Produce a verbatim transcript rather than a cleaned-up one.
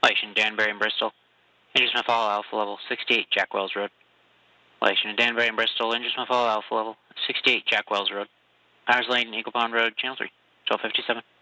Relation to Danbury and Bristol. Engine Smith Hall, Alpha Level sixty-eight, Jack Wells Road. Relation to Danbury and Bristol, Engine Smith Hall, Alpha Level sixty-eight, Jack Wells Road. Powers Lane, Eagle Pond Road, Channel three, twelve fifty-seven.